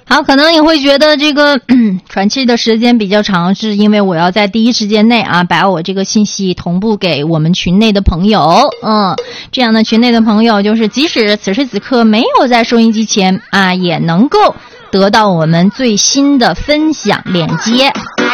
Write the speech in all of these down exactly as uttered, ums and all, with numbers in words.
好，可能你会觉得这个喘气的时间比较长，是因为我要在第一时间内啊，把我这个信息同步给我们群内的朋友。嗯，这样的群内的朋友，就是即使此时此刻没有在收音机前啊，也能够得到我们最新的分享链接。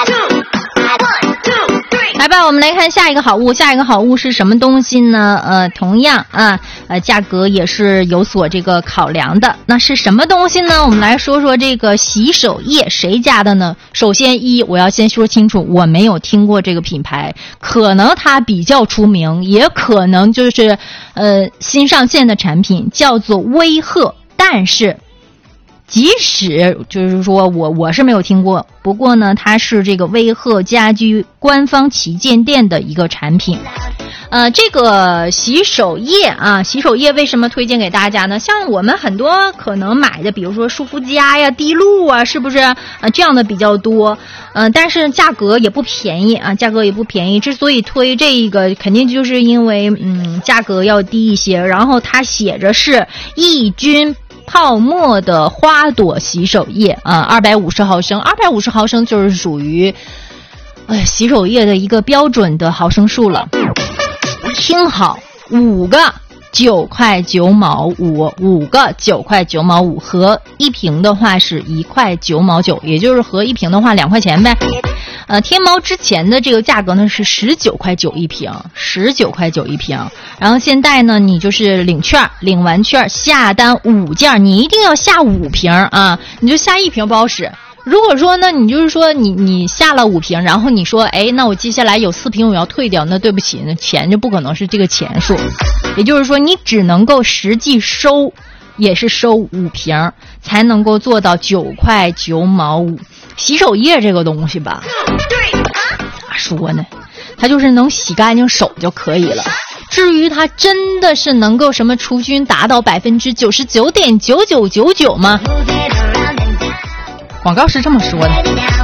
来吧，我们来看下一个好物。下一个好物是什么东西呢？呃，同样啊，呃，价格也是有所这个考量的。那是什么东西呢？我们来说说这个洗手液，谁家的呢？首先一，我要先说清楚，我没有听过这个品牌，可能它比较出名，也可能就是呃新上线的产品，叫做威赫，但是。即使就是说我我是没有听过，不过呢，它是这个威赫家居官方旗舰店的一个产品。呃，这个洗手液啊，洗手液为什么推荐给大家呢？像我们很多可能买的，比如说舒肤佳呀、滴露啊，是不是啊、呃？这样的比较多。嗯、呃，但是价格也不便宜啊，价格也不便宜。之所以推这个，肯定就是因为嗯价格要低一些，然后它写着是抑菌。泡沫的花朵洗手液啊，二百五十毫升，二百五十毫升就是属于，哎，洗手液的一个标准的毫升数了。听好，五个九块九毛五，五个九块九毛五，合一瓶的话是一块九毛九，也就是合一瓶的话两块钱呗。呃，天猫之前的这个价格呢是十九块九一瓶，十九块九一瓶。然后现在呢，你就是领券，领完券下单五件，你一定要下五瓶啊，你就下一瓶不好使。如果说呢，你就是说你你下了五瓶，然后你说，哎，那我接下来有四瓶我要退掉，那对不起，那钱就不可能是这个钱数。也就是说，你只能够实际收，也是收五瓶，才能够做到九块九毛五。洗手液这个东西吧，咋说呢？它就是能洗干净手就可以了。至于它真的是能够什么除菌达到百分之九十九点九九九九吗？广告是这么说的。